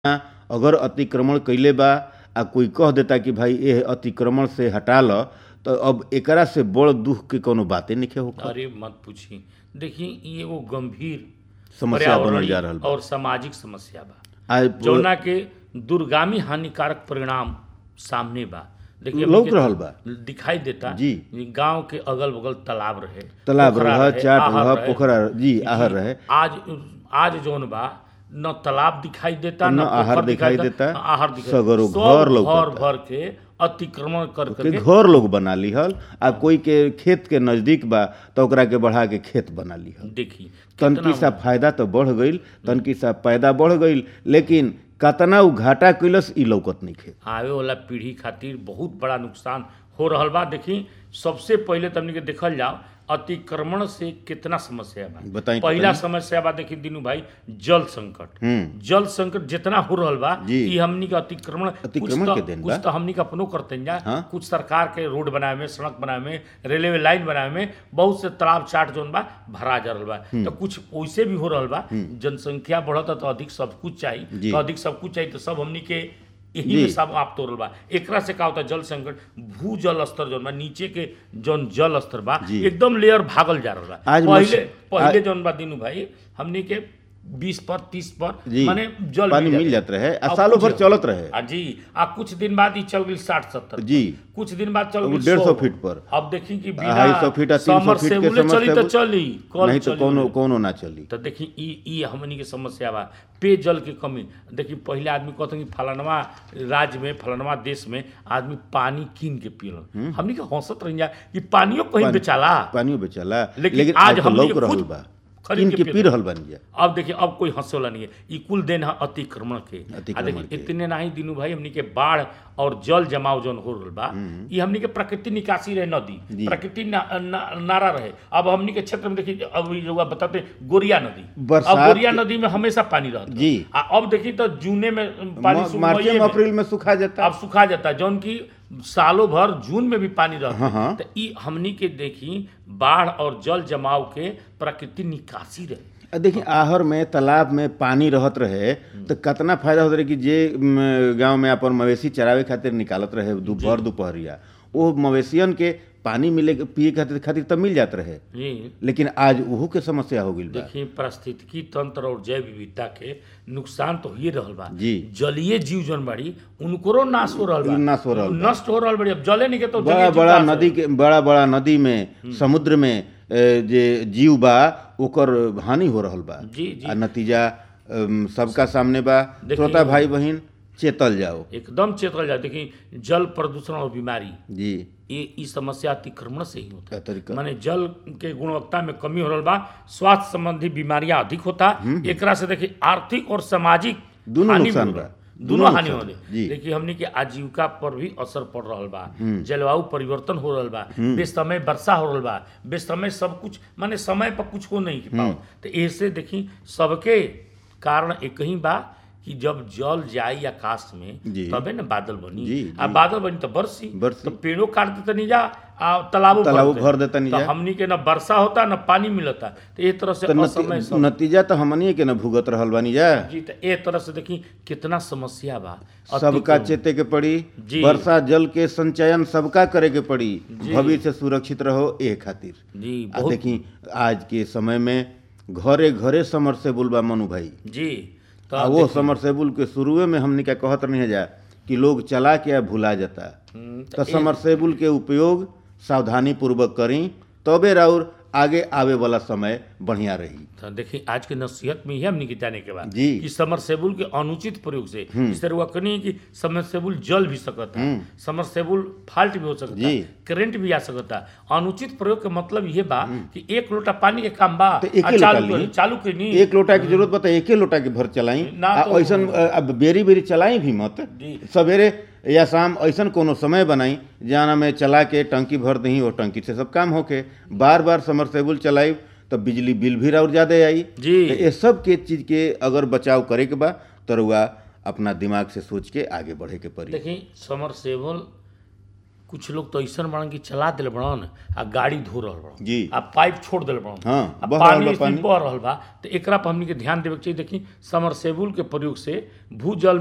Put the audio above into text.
अगर अतिक्रमण कइले बा आ कोई कह देता कि भाई ये अतिक्रमण से हटा ल, तो अब एकरा से बड़ दुख के कोनो बातें नइखे होखत। अरे मत पूछी। देखी ई एगो गंभीर समस्या बनल पर्यावरणीय जा रहल बा। और सामाजिक समस्या बा, आज जौना के दूरगामी हानिकारक परिणाम सामने बा। देखिए लौक रहल बा, दिखाई देता जी। गांव के अगल बगल तालाब रहे, तालाब पोखरा रह, रहे, चाट आहर रह, रहे। पोखरा जी, आहर रहे। आज जौन बा न तालाब दिखाई देता, न न आहर पोखर दिखाई न देता, आहर दिखाई सगरो सब घर घर लौकता। भर के अतिक्रमण कर के करके घर लोग बना लिहल, आ कोई के खेत के नजदीक बा तो ओकरा के बढ़ा के खेत बना लिहल। देखी तनकी सा फायदा तो बढ़ गईल, तनकी सा पैदा बढ़ गईल, लेकिन कतना उ घाटा कैलस ई लौकत नइखे। आवे वाला पीढ़ी खातिर बहुत बड़ा नुकसान हो रहल बा। देखी सबसे पहले तो हमनी के देखल जाओ अतिक्रमण से कितना समस्या बा। बताई तो पहला तनी। समस्या बा, देखी दीनू भाई, जल संकट। जल संकट जितना हो रहल बा जी। कि हमनी के अतिक्रमण के देन बा। कुछ तो हमनी के अपनो करते जा। हाँ। कुछ सरकार के रोड बनावे में, सड़क बनावे में, रेलवे लाइन बनावे में बहुत से तालाब चाट जोन बा भरा जा रहल बा। तो कुछ वैसे भी हो रहल बा, जनसंख्या बढ़ता तो अधिक सब कुछ चाहिए, जी। तो अधिक सब कुछ चाहिए तो सब हमनी के यही जी। में सब आप तोड़ल बा। एकरा से का होता, जल संकट, भू जल स्तर जौन बा, नीचे के जौन जल स्तर बा जी। एकदम लेयर भागल जा रहल बा। आज पहले जौन बा दीनू भाई हमनी के 20 पर 30 पर जी, माने जल पानी मिल जात रहे, आ अब सालों कुछ- भर चलत रहे। जी। आ कुछ दिन बाद ही चल गई 60-70 जी। कुछ दिन बाद चल अब गई 150 फीट पर। अब देखी कि बिना 250 फीट आ 300 समर फीट से के उले चली तो समरसेबुल- चली, कल नहीं तो चली कोनो उले। कोनो ना चली। तो देखी ई हमनी के समस्या बा, पेयजल की कमी। देखी पहले आदमी कहते कि फलानवा राज्य में, फलानवा देश में आदमी पानी कीन के पियलन, हमनी के हंसत रही जा कि पानियो कहीं बेचाला। पानियो बेचला, लेकिन आज तो हमनी लौक के रहल खुद बा, खरीद किन के पी रहल बानी जा। अब देखिए अब कोई हंसे वाला नहीं है, ई कुल देन है अतिक्रमण के। अतिक्रमण देखिए के। इतने नहीं दीनू भाई, हमनी के बाढ़ और जल जमाव जौन हो रहल बा, ई हमनी के प्रकृति निकासी रहे, नदी जी। प्रकृति नारा रहे। अब हमनी के क्षेत्र में देखिए, अब ई लोग बताते गोरिया नदी, बरसात अब गोरिया के- नदी में हमेशा पानी रहता जी। अब देखिए तो जूने में पानी मार्च में, अप्रैल में सुखा जाता। अब सुखा जाता है, जौन की सालों भर जून में भी पानी रहता हाँ, हाँ। है। तो ई हमनी के देखी बाढ़ और जल जमाव के प्रकृति निकासी रहे। देखिए आहर में, तालाब में पानी रहत रहे तो कितना फायदा होत रहे कि जे गांव में अपन मवेशी चरावे खातिर निकालत रहे भर दोपहरिया, वो मवेशियन के पानी मिले पिए खातिर तो मिल जात रहे। जी। लेकिन आज ओहू के समस्या हो गई बा। देखिए पारिस्थितिकी तंत्र और जैव विविधता के नुकसान तो ही रहल बा। जी। जलीय जीव जन बाड़ी उनको नाश हो रहल बा, नाश हो रहल बा। नष्ट हो रहल बड़ी। अब जले नहीं के तो बड़ा जलीय जीव बड़ा कहाँ से नदी के, बड़ा बड़ा नदी में, समुद्र में जे जीव बा ओकर हानि हो रहल बा। जी, जी। आ नतीजा सबका सामने बा। देखिए- श्रोता भाई बहन चेतल जाओ। एकदम चेतल जाए। देखिए जल प्रदूषण और बीमारी, जी। ये समस्या अतिक्रमण से ही होता क्या है। तरीका? माने जल के गुणवत्ता में कमी हो रहल बा, स्वास्थ्य संबंधी बीमारियां अधिक होता। एकरा से देखिए आर्थिक और सामाजिक दोनों हानि नुकसान भी हो बा। रहल। दोनों दोनों हानि नुकसान हो बा। जी। देखिए हमनी के आजीविका पर भी असर पड़ रहल बा, जलवायु परिवर्तन हो रहल बा, बेसमय वर्षा हो रहल बा, बेसमय सब कुछ, माने समय पर कुछ हो नहीं पाओ। तो ऐसे देखी सबके कारण एक ही बा कि जब जल जाई आकाश में जी। तबे न बादल बनी। जी, आ जी। बादल बनी तो बरसी। बरसी। तो पेड़ों काट देते नहीं जा, आ तालाबों भर देता नहीं तो जा। हमनी के न वर्षा होता न पानी मिलता। तो ये तरह से तो असमय सब नतीजा तो हमनी के न भुगत रहल बानी जा। जी। तो ये तरह से देखी कितना समस्या बा। सबका चेते के पड़ी, जी। वर्षा जल के संचयन सबका करे के पड़ी, जी। भविष्य सुरक्षित रहो ए खातिर। जी आ बहुत। देखी आज के समय में घरे घरे समरसेबुल बा मनु भाई। जी। तो आ वो समरसेबुल के शुरुए में हमनी का कहत नहीं जा कि लोग चला के भुला जाता। तो समरसेबुल के उपयोग सावधानी पूर्वक करी, तबे राउर आगे आवे वाला समय बढ़िया रही। तो देखिए आज के नसीहत में ही हमने के जाने के बाद जी। कि समरसेबुल के अनुचित प्रयोग से इस तरह कनी कि समरसेबुल जल भी सकता है, समरसेबुल फाल्ट भी हो सकता जी। है, करंट भी आ सकता है। अनुचित प्रयोग के मतलब ये बा कि एक लोटा पानी के काम बा, तो एके आ लोटा चालू ली। चालू के नहीं एक लोटा की जरूरत बता, एके लोटा के भर चलाई। ना तो- ऐसन अब बेरी बेरी चलाई भी मत। जी। सवेरे या शाम ऐसन कोनो समय बनाई जाना में चला के टंकी भर दही, और टंकी से सब काम होके। बार बार समरसेबुल चलाई तो बिजली बिल भी और ज्यादा आई। जी। तो ये सब के चीज के अगर बचाव करे के बा तो रुआ अपना दिमाग से सोच के आगे बढ़े के पड़ी। देखिए समरसेबुल कुछ लोग तो ऐसा बड़न कि चला दिल बड़न आ गाड़ी धो रहल बड़न जी। आ पाइप छोड़ दिल बड़न हाँ, आ बह रहल पानी बा इसमें पानी। बह रहल बा तो एकरा पर हमनी के ध्यान देवे के चाहिए। देखी समरसेबुल के प्रयोग से भूजल